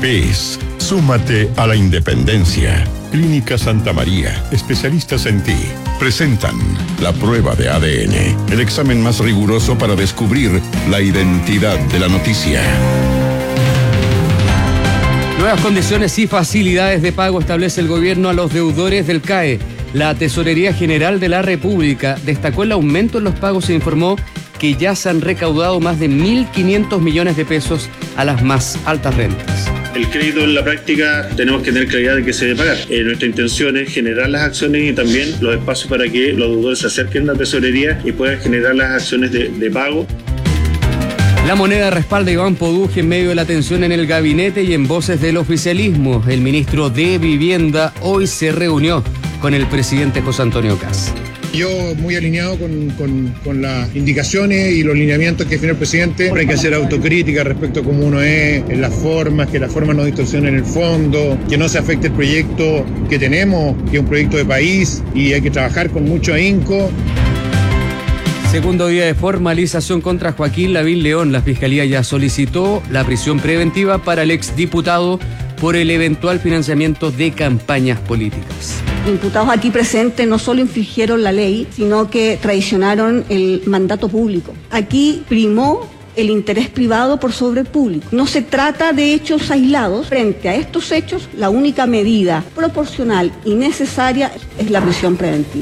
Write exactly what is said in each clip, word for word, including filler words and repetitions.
es Súmate a la Independencia. Clínica Santa María, especialistas en ti, presentan la prueba de A D N, el examen más riguroso para descubrir la identidad de la noticia. Nuevas condiciones y facilidades de pago establece el gobierno a los deudores del C A E. La Tesorería General de la República destacó el aumento en los pagos e informó que ya se han recaudado más de mil quinientos millones de pesos a las más altas rentas. El crédito en la práctica tenemos que tener claridad de que se debe pagar. Eh, nuestra intención es generar las acciones y también los espacios para que los deudores se acerquen a la tesorería y puedan generar las acciones de, de pago. La moneda respalda a Iván Poduje en medio de la tensión en el gabinete y en voces del oficialismo. El ministro de Vivienda hoy se reunió con el presidente José Antonio Kast. Yo muy alineado con, con, con las indicaciones y los lineamientos que define el presidente. Hay que hacer autocrítica respecto a cómo uno es, en las formas, que las formas no distorsionen el fondo, que no se afecte el proyecto que tenemos, que es un proyecto de país y hay que trabajar con mucho ahínco. Segundo día de formalización contra Joaquín Lavín León. La Fiscalía ya solicitó la prisión preventiva para el exdiputado por el eventual financiamiento de campañas políticas. Imputados aquí presentes no solo infringieron la ley, sino que traicionaron el mandato público. Aquí primó el interés privado por sobre el público. No se trata de hechos aislados. Frente a estos hechos, la única medida proporcional y necesaria es la prisión preventiva.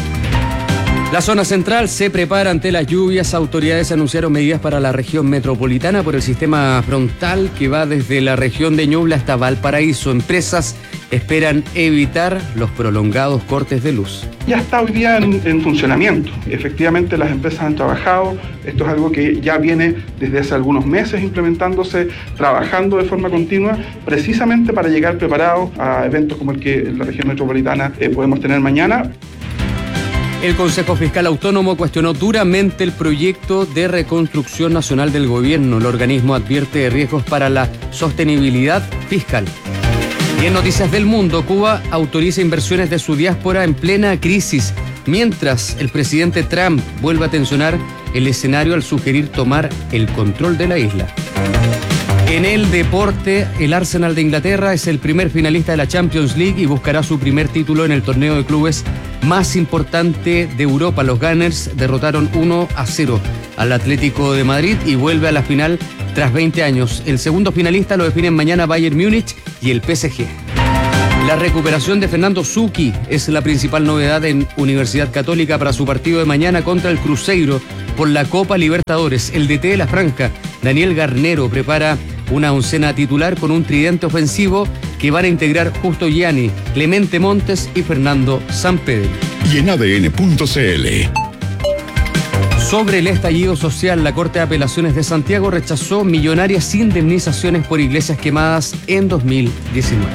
La zona central se prepara ante las lluvias. Autoridades anunciaron medidas para la región metropolitana por el sistema frontal que va desde la región de Ñuble hasta Valparaíso. Empresas esperan evitar los prolongados cortes de luz. Ya está hoy día en, en funcionamiento. Efectivamente, las empresas han trabajado. Esto es algo que ya viene desde hace algunos meses implementándose, trabajando de forma continua, precisamente para llegar preparados a eventos como el que en la región metropolitana eh, podemos tener mañana. El Consejo Fiscal Autónomo cuestionó duramente el proyecto de reconstrucción nacional del gobierno. El organismo advierte de riesgos para la sostenibilidad fiscal. Y en Noticias del Mundo, Cuba autoriza inversiones de su diáspora en plena crisis, mientras el presidente Trump vuelve a tensionar el escenario al sugerir tomar el control de la isla. En el deporte, el Arsenal de Inglaterra es el primer finalista de la Champions League y buscará su primer título en el torneo de clubes más importante de Europa. Los Gunners derrotaron uno a cero al Atlético de Madrid y vuelve a la final tras veinte años. El segundo finalista lo definen mañana Bayern Múnich y el P S G. La recuperación de Fernando Zucchi es la principal novedad en Universidad Católica para su partido de mañana contra el Cruzeiro por la Copa Libertadores. El D T de la Franja, Daniel Garnero, prepara una oncena titular con un tridente ofensivo que van a integrar Justo Gianni, Clemente Montes y Fernando Sampedri. Y en A D N punto C L. Sobre el estallido social, la Corte de Apelaciones de Santiago rechazó millonarias indemnizaciones por iglesias quemadas en dos mil diecinueve.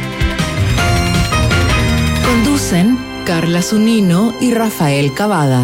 Conducen Carla Zunino y Rafael Cavada.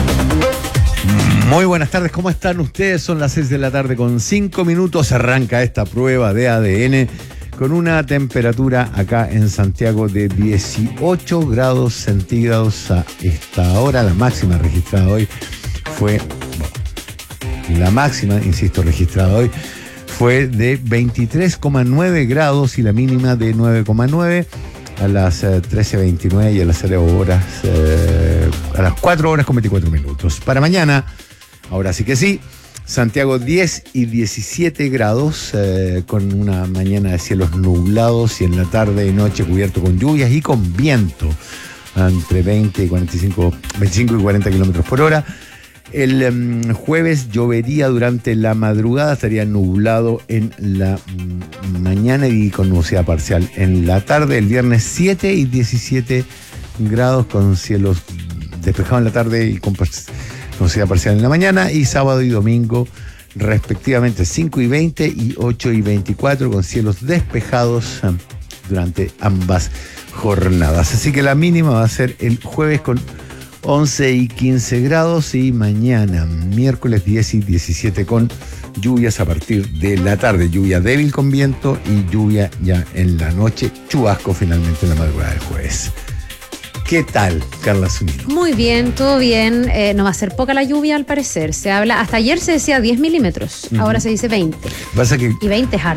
Muy buenas tardes, ¿cómo están ustedes? Son las seis de la tarde con cinco minutos. Arranca esta prueba de A D N con una temperatura acá en Santiago de dieciocho grados centígrados a esta hora. La máxima registrada hoy fue, la máxima, insisto, registrada hoy fue de veintitrés coma nueve grados y la mínima de nueve coma nueve a las eh, trece veintinueve y a las cero horas, eh, a las cuatro horas con veinticuatro minutos. Para mañana, ahora sí que sí, Santiago diez y diecisiete grados, eh, con una mañana de cielos nublados y en la tarde y noche cubierto con lluvias y con viento entre veinte y cuarenta y cinco, veinticinco y cuarenta kilómetros por hora. El um, jueves llovería durante la madrugada, estaría nublado en la um, mañana y con nubosidad parcial en la tarde. El viernes siete y diecisiete grados con cielos despejados en la tarde y con nubosidad parcial en la mañana. Y sábado y domingo respectivamente cinco y veinte y ocho y veinticuatro con cielos despejados um, durante ambas jornadas. Así que la mínima va a ser el jueves con once y quince grados y mañana, miércoles diez y diecisiete con lluvias a partir de la tarde. Lluvia débil con viento y lluvia ya en la noche. Chubasco finalmente en la madrugada del jueves. ¿Qué tal, Carla Zunino? Muy bien, todo bien. Eh, no va a ser poca la lluvia al parecer. Se habla, hasta ayer se decía diez milímetros, uh-huh. Ahora se dice veinte. Pasa que y veinte es harto.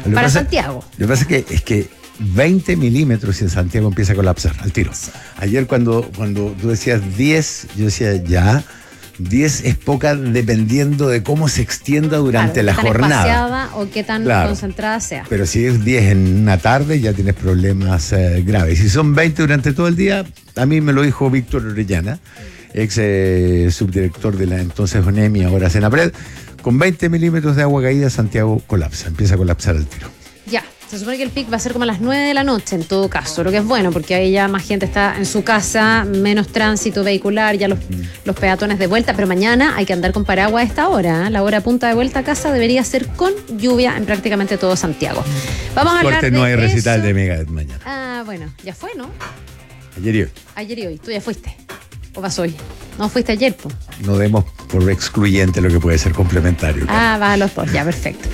Lo Para pasa, Santiago. Lo que pasa es que, es que veinte milímetros y en Santiago empieza a colapsar al tiro. Ayer cuando, cuando tú decías diez, yo decía ya, diez es poca dependiendo de cómo se extienda durante claro, la qué tan jornada. espaciada o qué tan Claro. concentrada sea. Pero si es diez en una tarde ya tienes problemas eh, graves. Si son veinte durante todo el día, a mí me lo dijo Víctor Orellana, ex eh, subdirector de la entonces ONEMI, ahora Senapred, con veinte milímetros de agua caída Santiago colapsa, empieza a colapsar el tiro. Ya, se supone que el pic va a ser como a las nueve de la noche en todo caso, lo que es bueno porque ahí ya más gente está en su casa, menos tránsito vehicular, ya los, mm. los peatones de vuelta, pero mañana hay que andar con paraguas a esta hora, ¿eh? La hora punta de vuelta a casa debería ser con lluvia en prácticamente todo Santiago. Vamos a hablar Corte, de no hay eso. recital de Megadeth mañana. Ah, bueno, ya fue, ¿no? Ayer y hoy. Ayer y hoy, ¿tú ya fuiste? ¿O vas hoy? No, fuiste ayer, pues. No demos por excluyente lo que puede ser complementario. Ah, vas a los dos, ya, perfecto.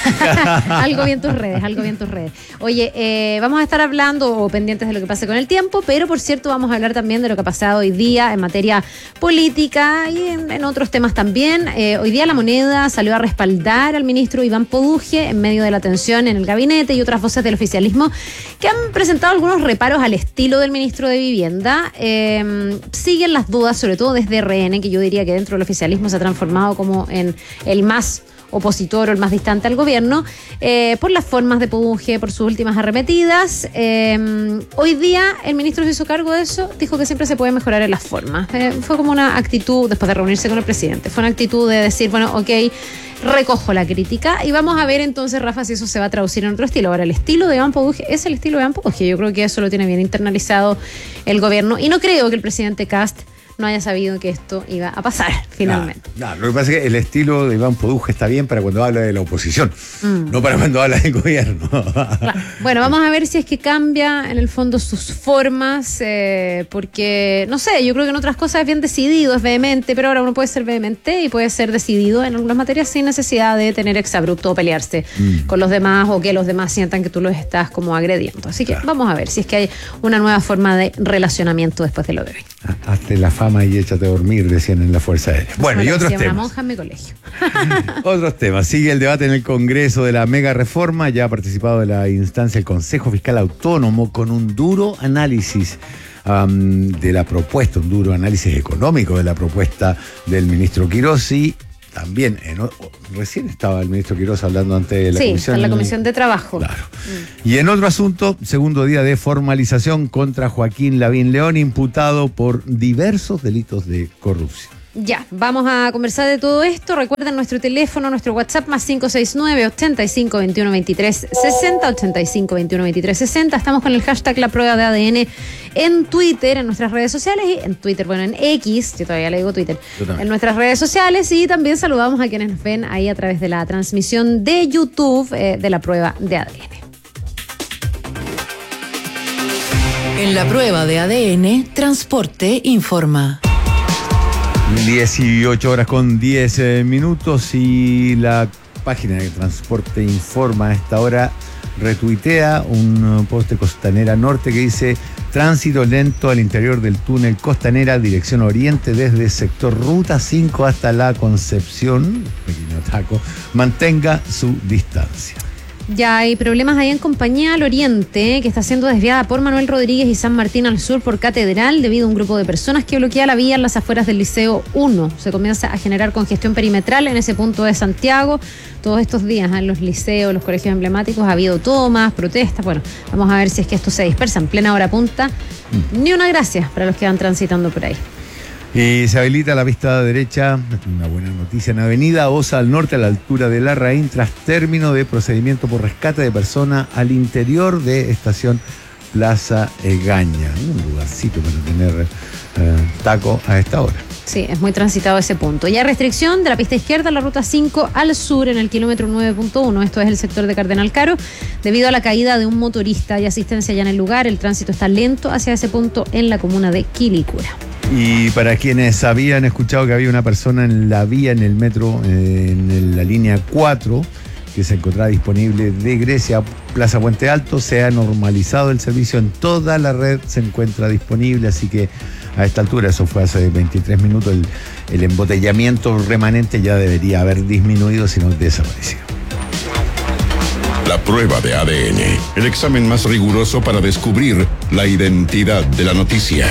Algo bien tus redes, algo bien tus redes. Oye, eh, vamos a estar hablando o pendientes de lo que pase con el tiempo, pero por cierto vamos a hablar también de lo que ha pasado hoy día en materia política y en, en otros temas también. Eh, hoy día La Moneda salió a respaldar al ministro Iván Poduje en medio de la tensión en el gabinete y otras voces del oficialismo que han presentado algunos reparos al estilo del ministro de Vivienda. Eh, siguen las dudas, sobre todo desde R N, que yo diría que dentro del oficialismo se ha transformado como en el más opositor o el más distante al gobierno, eh, por las formas de Poduje, por sus últimas arremetidas. Eh, hoy día el ministro se hizo cargo de eso, dijo que siempre se puede mejorar en las formas. Eh, fue como una actitud, después de reunirse con el presidente, fue una actitud de decir, bueno, ok, recojo la crítica y vamos a ver entonces, Rafa, si eso se va a traducir en otro estilo. Ahora, el estilo de Iván Poduje es el estilo de Iván Poduje. Yo creo que eso lo tiene bien internalizado el gobierno y no creo que el presidente Kast no haya sabido que esto iba a pasar finalmente. No, no, lo que pasa es que el estilo de Iván Poduje está bien para cuando habla de la oposición, mm. no para cuando habla del gobierno. Claro. Bueno, vamos a ver si es que cambia en el fondo sus formas, eh, porque, no sé, yo creo que en otras cosas es bien decidido, es vehemente, pero ahora uno puede ser vehemente y puede ser decidido en algunas materias sin necesidad de tener exabrupto o pelearse mm. con los demás o que los demás sientan que tú los estás como agrediendo. Así que claro, vamos a ver si es que hay una nueva forma de relacionamiento después de lo de hoy. Hazte la fama y échate a dormir, decían en la Fuerza Aérea. Bueno, y otros temas. Una monja en mi colegio. Otros temas. Sigue el debate en el Congreso de la mega reforma. Ya ha participado de la instancia el Consejo Fiscal Autónomo con un duro análisis um, de la propuesta, un duro análisis económico de la propuesta del ministro Quirós y también, en, recién estaba el ministro Quirós hablando ante la sí, comisión. en la comisión de trabajo. Claro. Mm. Y en otro asunto, segundo día de formalización contra Joaquín Lavín León, imputado por diversos delitos de corrupción. Ya, vamos a conversar de todo esto. Recuerden nuestro teléfono, nuestro WhatsApp más cinco seis nueve, ochenta y cinco, veintiuno, veintitrés, sesenta, ochenta y cinco, veintiuno, veintitrés, sesenta. Estamos con el hashtag La Prueba de A D N en Twitter, en nuestras redes sociales y en Twitter, bueno, en X, yo todavía le digo Twitter, en nuestras redes sociales y también saludamos a quienes nos ven ahí a través de la transmisión de YouTube eh, de La Prueba de A D N. En La Prueba de A D N, Transporte informa. dieciocho horas con diez eh, minutos y la página de Transporte Informa a esta hora retuitea un post de Costanera Norte que dice: tránsito lento al interior del túnel Costanera, dirección oriente desde sector Ruta cinco hasta la Concepción, pequeño taco, mantenga su distancia. Ya hay problemas ahí en Compañía al Oriente, que está siendo desviada por Manuel Rodríguez y San Martín al sur por Catedral debido a un grupo de personas que bloquea la vía en las afueras del Liceo uno. Se comienza a generar congestión perimetral en ese punto de Santiago. Todos estos días en los liceos, los colegios emblemáticos ha habido tomas, protestas. Bueno, vamos a ver si es que esto se dispersa en plena hora punta. Mm. Ni una gracia para los que van transitando por ahí. Y se habilita la pista derecha, una buena noticia, en Avenida Osa al norte a la altura de Larraín tras término de procedimiento por rescate de persona al interior de estación Plaza Egaña. Un lugarcito para tener eh, taco a esta hora. Sí, es muy transitado ese punto. Ya restricción de la pista izquierda a la ruta cinco al sur en el kilómetro nueve punto uno. Esto es el sector de Cardenal Caro. Debido a la caída de un motorista y asistencia ya en el lugar, el tránsito está lento hacia ese punto en la comuna de Quilicura. Y para quienes habían escuchado que había una persona en la vía, en el metro, en la línea cuatro, que se encontraba disponible de Grecia a Plaza Puente Alto, se ha normalizado el servicio en toda la red, se encuentra disponible, así que a esta altura, eso fue hace veintitrés minutos, el, el embotellamiento remanente ya debería haber disminuido, si no desaparecido. la prueba de A D N, el examen más riguroso para descubrir la identidad de la noticia.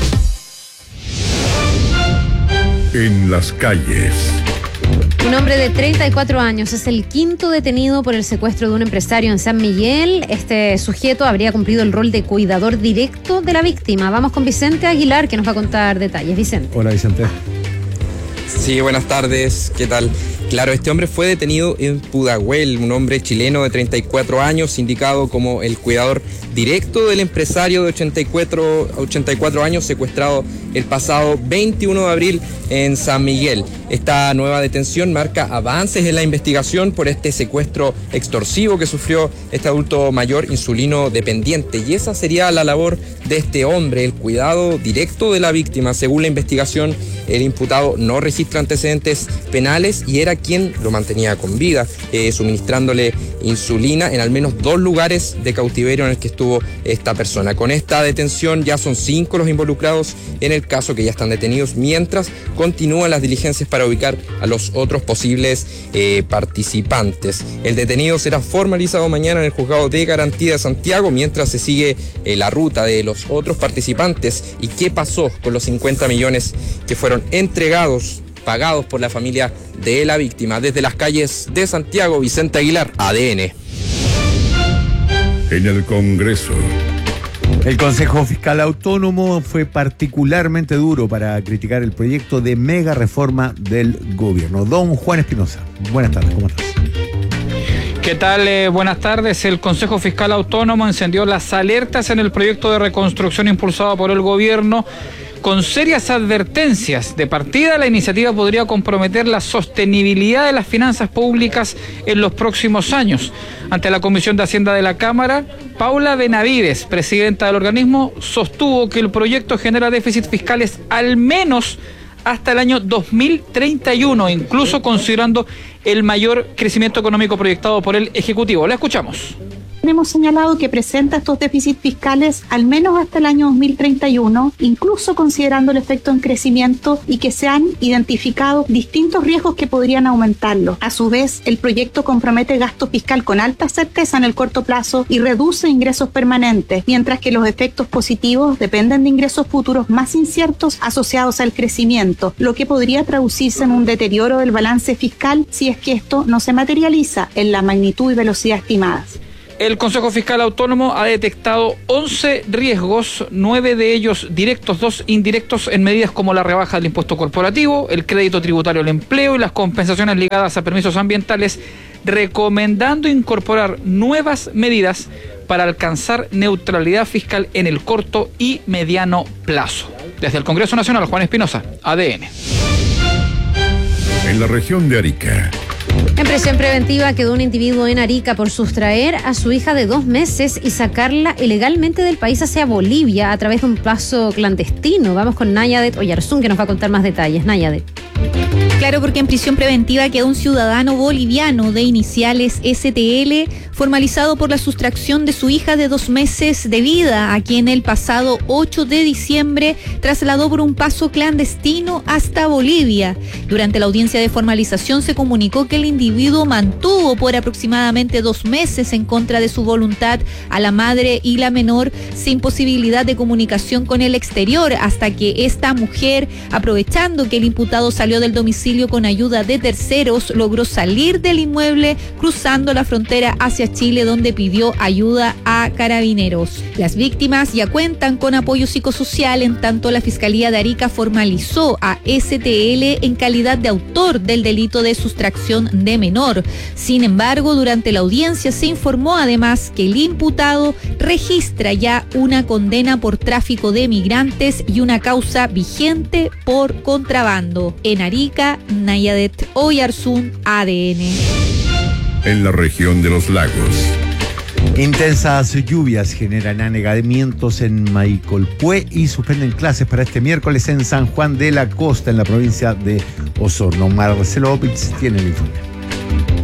En las calles. Un hombre de treinta y cuatro años es el quinto detenido por el secuestro de un empresario en San Miguel. Este sujeto habría cumplido el rol de cuidador directo de la víctima. Vamos con Vicente Aguilar, que nos va a contar detalles. Vicente. Hola, Vicente. Sí, buenas tardes. ¿Qué tal? Claro, este hombre fue detenido en Pudahuel, un hombre chileno de treinta y cuatro años, indicado como el cuidador directo del empresario de ochenta y cuatro años, secuestrado el pasado veintiuno de abril en San Miguel. Esta nueva detención marca avances en la investigación por este secuestro extorsivo que sufrió este adulto mayor insulino dependiente. Y esa sería la labor de este hombre, el cuidado directo de la víctima. Según la investigación, el imputado no registra antecedentes penales y era quien lo mantenía con vida, eh, suministrándole insulina en al menos dos lugares de cautiverio en el que estuvo esta persona. Con esta detención ya son cinco los involucrados en el caso, que ya están detenidos, mientras continúan las diligencias para ubicar a los otros posibles eh, participantes. El detenido será formalizado mañana en el Juzgado de Garantía de Santiago, mientras se sigue eh, la ruta de los otros participantes y qué pasó con los cincuenta millones que fueron entregados, pagados por la familia de la víctima. Desde las calles de Santiago, Vicente Aguilar, A D N. En el Congreso. El Consejo Fiscal Autónomo fue particularmente duro para criticar el proyecto de mega reforma del gobierno. Don Juan Espinosa, buenas tardes, ¿cómo estás? ¿Qué tal? Eh, buenas tardes. El Consejo Fiscal Autónomo encendió las alertas en el proyecto de reconstrucción impulsado por el gobierno, con serias advertencias. De partida, la iniciativa podría comprometer la sostenibilidad de las finanzas públicas en los próximos años. Ante la Comisión de Hacienda de la Cámara, Paula Benavides, presidenta del organismo, sostuvo que el proyecto genera déficits fiscales al menos hasta el año dos mil treinta y uno, incluso considerando el mayor crecimiento económico proyectado por el Ejecutivo. La escuchamos. Hemos señalado que presenta estos déficits fiscales al menos hasta el año dos mil treinta y uno, incluso considerando el efecto en crecimiento, y que se han identificado distintos riesgos que podrían aumentarlo. A su vez, el proyecto compromete gasto fiscal con alta certeza en el corto plazo y reduce ingresos permanentes, mientras que los efectos positivos dependen de ingresos futuros más inciertos asociados al crecimiento, lo que podría traducirse en un deterioro del balance fiscal si es que esto no se materializa en la magnitud y velocidad estimadas. El Consejo Fiscal Autónomo ha detectado once riesgos, nueve de ellos directos, dos indirectos, en medidas como la rebaja del impuesto corporativo, el crédito tributario al empleo y las compensaciones ligadas a permisos ambientales, recomendando incorporar nuevas medidas para alcanzar neutralidad fiscal en el corto y mediano plazo. Desde el Congreso Nacional, Juan Espinosa, A D N. En la región de Arica. En prisión preventiva quedó un individuo en Arica por sustraer a su hija de dos meses y sacarla ilegalmente del país hacia Bolivia a través de un paso clandestino. Vamos con Nayadet Oyarzún, que nos va a contar más detalles. Nayadet. Claro, porque en prisión preventiva quedó un ciudadano boliviano de iniciales S T L, formalizado por la sustracción de su hija de dos meses de vida, a quien el pasado ocho de diciembre trasladó por un paso clandestino hasta Bolivia. Durante la audiencia de formalización se comunicó que el individuo mantuvo por aproximadamente dos meses en contra de su voluntad a la madre y la menor, sin posibilidad de comunicación con el exterior, hasta que esta mujer, aprovechando que el imputado salió del domicilio con ayuda de terceros, logró salir del inmueble cruzando la frontera hacia Chile, donde pidió ayuda a carabineros. Las víctimas ya cuentan con apoyo psicosocial, en tanto la Fiscalía de Arica formalizó a S T L en calidad de autor del delito de sustracción de menor. Sin embargo, durante la audiencia se informó además que el imputado registra ya una condena por tráfico de migrantes y una causa vigente por contrabando. En Arica, Nayadet Oyarzún, A D N. En la región de los lagos. Intensas lluvias generan anegamientos en Maicolpué y suspenden clases para este miércoles en San Juan de la Costa, en la provincia de Osorno. Marcelo Opitz tiene el informe.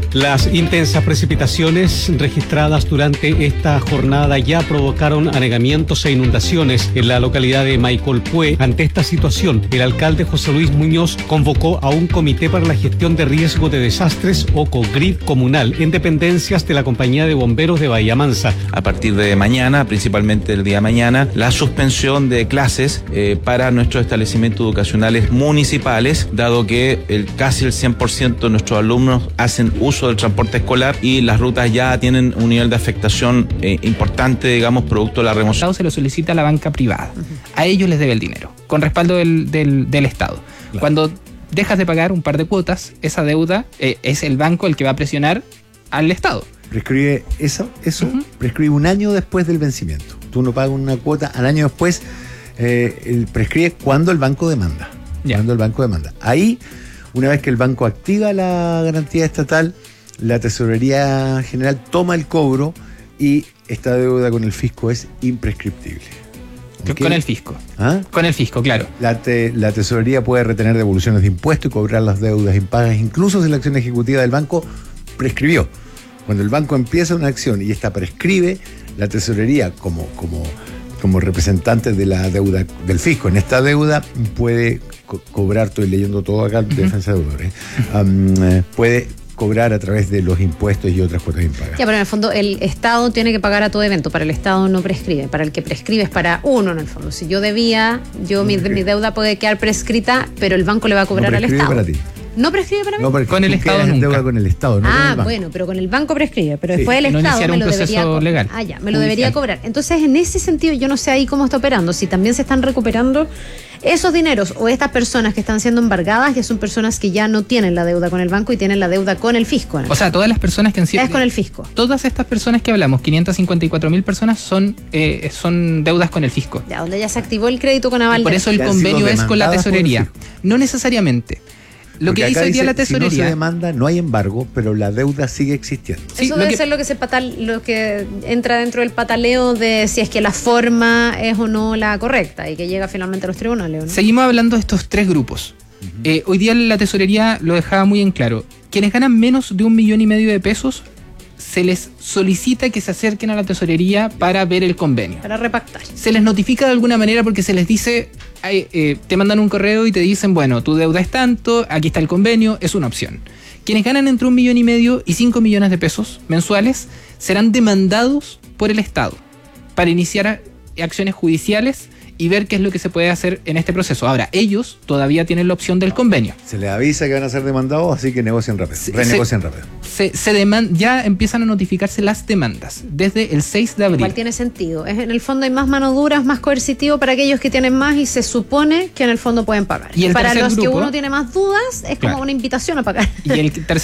Las intensas precipitaciones registradas durante esta jornada ya provocaron anegamientos e inundaciones en la localidad de Maicolpué. Ante esta situación, el alcalde José Luis Muñoz convocó a un comité para la gestión de riesgo de desastres o COGRID comunal en dependencias de la compañía de bomberos de Bahía Mansa. A partir de mañana, principalmente el día de mañana, la suspensión de clases eh, para nuestros establecimientos educacionales municipales, dado que el, casi el cien por ciento de nuestros alumnos hacen uso del transporte escolar y las rutas ya tienen un nivel de afectación eh, importante, digamos, producto de la remoción. Se lo solicita a la banca privada. Uh-huh. A ellos les debe el dinero, con respaldo del, del, del Estado. Claro. Cuando dejas de pagar un par de cuotas, esa deuda eh, es el banco el que va a presionar al Estado. Prescribe eso, eso uh-huh. prescribe un año después del vencimiento. Tú no pagas una cuota, al año después eh, el prescribe cuando el banco demanda. Ya. Cuando el banco demanda. Ahí, una vez que el banco activa la garantía estatal, la Tesorería General toma el cobro y esta deuda con el fisco es imprescriptible. ¿Okay? Con el fisco. ¿Ah? Con el fisco, claro. La, te, la Tesorería puede retener devoluciones de impuestos y cobrar las deudas impagas, incluso si la acción ejecutiva del banco prescribió. Cuando el banco empieza una acción y esta prescribe, la Tesorería, como, como, como representante de la deuda del fisco en esta deuda, puede co- cobrar, estoy leyendo todo acá, uh-huh. defensa de deudores, um, eh, puede cobrar a través de los impuestos y otras cuotas impagas. Ya, pero en el fondo el Estado tiene que pagar a todo evento. Para el Estado no prescribe. Para el que prescribe es para uno, en el fondo. Si yo debía, yo no mi, mi deuda puede quedar prescrita, pero el banco le va a cobrar no al Estado. Para ti. ¿No prescribe para mí? No, con el Estado nunca. Deuda con el Estado, no ah, con el banco. Bueno, pero con el banco prescribe, pero sí. Después el no Estado me lo debería co- legal. Ah, ya, me lo debería cobrar. Entonces, en ese sentido, yo no sé ahí cómo está operando, si también se están recuperando esos dineros o estas personas que están siendo embargadas, ya son personas que ya no tienen la deuda con el banco y tienen la deuda con el fisco. O sea, todas las personas que han sido... Es con el fisco. Todas estas personas que hablamos, quinientas cincuenta y cuatro mil personas, son eh, son deudas con el fisco. Ya, donde ya se activó el crédito con aval. Y por eso el convenio es con la Tesorería. No necesariamente. Lo Porque que dice hoy día la Tesorería. Si no se demanda, no hay embargo, pero la deuda sigue existiendo. Sí, eso debe que, ser lo que se patal, lo que entra dentro del pataleo de si es que la forma es o no la correcta y que llega finalmente a los tribunales, ¿no? Seguimos hablando de estos tres grupos. Uh-huh. Eh, hoy día la Tesorería lo dejaba muy en claro. Quienes ganan menos de un millón y medio de pesos, se les solicita que se acerquen a la Tesorería para ver el convenio. Para repactar. Se les notifica de alguna manera porque se les dice, eh, eh, te mandan un correo y te dicen, bueno, tu deuda es tanto, aquí está el convenio, es una opción. Quienes ganan entre un millón y medio y cinco millones de pesos mensuales serán demandados por el Estado para iniciar acciones judiciales y ver qué es lo que se puede hacer en este proceso. Ahora, ellos todavía tienen la opción del convenio. Se les avisa que van a ser demandados, así que negocian rápido, se, renegocian se, rápido. Se, se deman, ya empiezan a notificarse las demandas desde el seis de abril. Igual tiene sentido. Es, en el fondo hay más mano dura, es más coercitivo para aquellos que tienen más y se supone que en el fondo pueden pagar. Y el para los grupo, que uno tiene más dudas, es como claro. una invitación a pagar. Y el tercer